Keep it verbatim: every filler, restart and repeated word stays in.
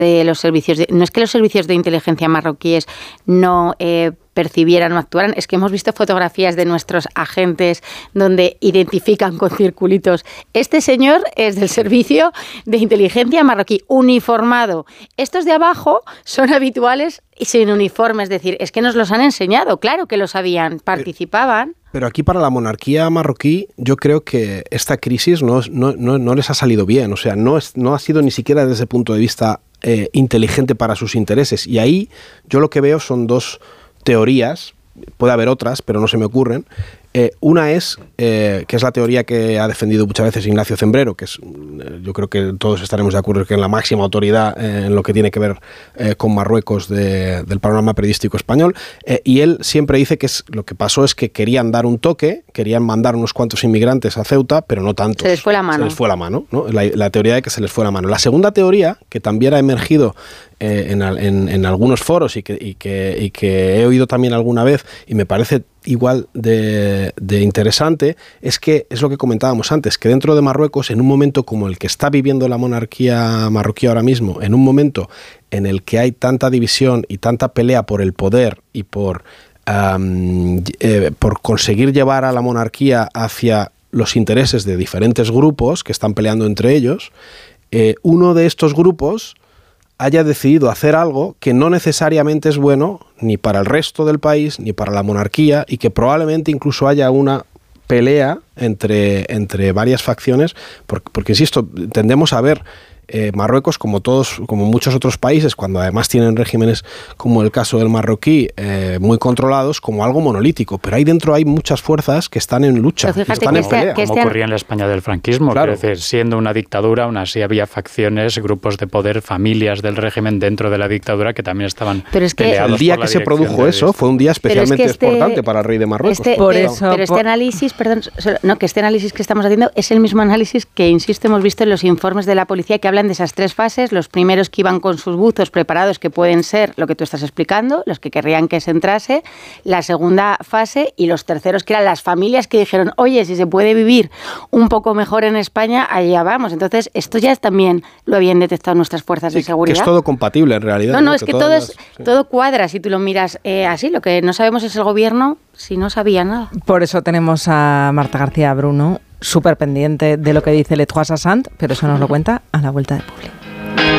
de los servicios, de, no es que los servicios de inteligencia marroquíes no eh, percibieran o actuaran, es que hemos visto fotografías de nuestros agentes donde identifican con circulitos. Este señor es del servicio de inteligencia marroquí, uniformado. Estos de abajo son habituales y sin uniforme, es decir, es que nos los han enseñado, claro que lo sabían, participaban. Pero aquí para la monarquía marroquí yo creo que esta crisis no, no, no, no les ha salido bien, o sea, no, es, no ha sido ni siquiera desde el punto de vista eh, inteligente para sus intereses. Y ahí yo lo que veo son dos teorías, puede haber otras, pero no se me ocurren. Eh, una es, eh, que es la teoría que ha defendido muchas veces Ignacio Zembrero, que es, eh, yo creo que todos estaremos de acuerdo que es la máxima autoridad eh, en lo que tiene que ver eh, con Marruecos de, del panorama periodístico español, eh, y él siempre dice que es, lo que pasó es que querían dar un toque, querían mandar unos cuantos inmigrantes a Ceuta, pero no tantos. Se les fue la mano. Se les fue la mano, ¿no? La, la teoría de que se les fue la mano. La segunda teoría, que también ha emergido eh, en, en, en algunos foros y que, y, que, y que he oído también alguna vez, y me parece igual de, de interesante, es que es lo que comentábamos antes, que dentro de Marruecos, en un momento como el que está viviendo la monarquía marroquí ahora mismo, en un momento en el que hay tanta división y tanta pelea por el poder y por, um, eh, por conseguir llevar a la monarquía hacia los intereses de diferentes grupos que están peleando entre ellos, eh, uno de estos grupos haya decidido hacer algo que no necesariamente es bueno ni para el resto del país ni para la monarquía, y que probablemente incluso haya una pelea entre, entre varias facciones, porque, porque insisto, tendemos a ver eh, Marruecos, como todos, como muchos otros países, cuando además tienen regímenes como el caso del marroquí, eh, muy controlados, como algo monolítico, pero ahí dentro hay muchas fuerzas que están en lucha, que están en pelea. Como este... ocurría en la España del franquismo, claro. Es decir, siendo una dictadura, aún así había facciones, grupos de poder, familias del régimen dentro de la dictadura que también estaban pero es que peleados. El día que se produjo eso fue un día especialmente es que este, importante para el rey de Marruecos. Este, por pero, eso, pero este por... análisis, perdón, no, que este análisis que estamos haciendo es el mismo análisis que, insisto, hemos visto en los informes de la policía que hablan de esas tres fases. Los primeros que iban con sus buzos preparados, que pueden ser lo que tú estás explicando, los que querrían que se entrase, la segunda fase, y los terceros que eran las familias que dijeron, oye, si se puede vivir un poco mejor en España, allá vamos. Entonces, esto ya también lo habían detectado nuestras fuerzas sí, de seguridad. Que es todo compatible en realidad. No, no, ¿no? es que, que todo, las, es, sí. todo cuadra si tú lo miras eh, así. Lo que no sabemos es el gobierno si no sabía nada. Por eso tenemos a Marta García Bruno súper pendiente de lo que dice Les Trois Sassant, pero eso nos lo cuenta a la vuelta de Publi.